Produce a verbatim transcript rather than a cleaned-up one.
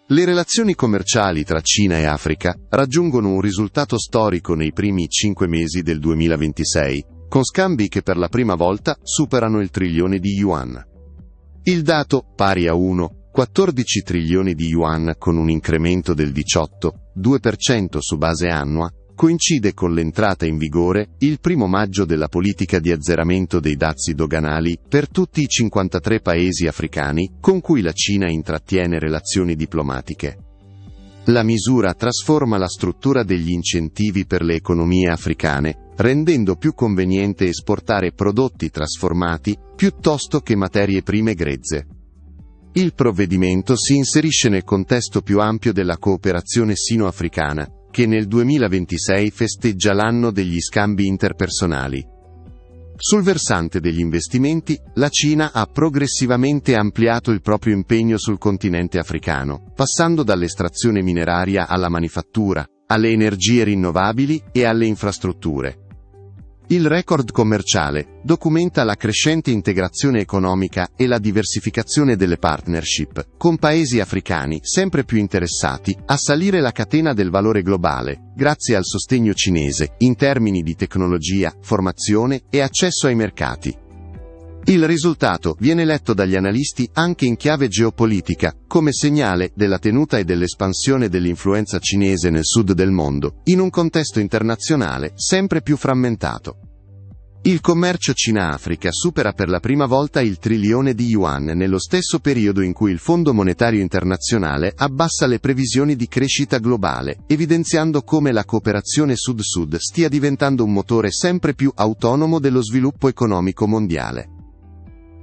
Le relazioni commerciali tra Cina e Africa raggiungono un risultato storico nei primi cinque mesi del duemilaventisei, con scambi che per la prima volta superano il trilione di yuan. Il dato, pari a uno virgola quattordici trilioni di yuan con un incremento del diciotto virgola due per cento su base annua, coincide con l'entrata in vigore, il primo maggio, della politica di azzeramento dei dazi doganali per tutti i cinquantatré paesi africani con cui la Cina intrattiene relazioni diplomatiche. La misura trasforma la struttura degli incentivi per le economie africane, rendendo più conveniente esportare prodotti trasformati piuttosto che materie prime grezze. Il provvedimento si inserisce nel contesto più ampio della cooperazione sino-africana, che nel duemilaventisei festeggia l'anno degli scambi interpersonali. Sul versante degli investimenti, la Cina ha progressivamente ampliato il proprio impegno sul continente africano, passando dall'estrazione mineraria alla manifattura, alle energie rinnovabili e alle infrastrutture. Il record commerciale documenta la crescente integrazione economica e la diversificazione delle partnership, con paesi africani sempre più interessati a salire la catena del valore globale, grazie al sostegno cinese, in termini di tecnologia, formazione e accesso ai mercati. Il risultato viene letto dagli analisti anche in chiave geopolitica, come segnale della tenuta e dell'espansione dell'influenza cinese nel sud del mondo, in un contesto internazionale sempre più frammentato. Il commercio Cina-Africa supera per la prima volta il trilione di yuan nello stesso periodo in cui il Fondo Monetario Internazionale abbassa le previsioni di crescita globale, evidenziando come la cooperazione sud-sud stia diventando un motore sempre più autonomo dello sviluppo economico mondiale.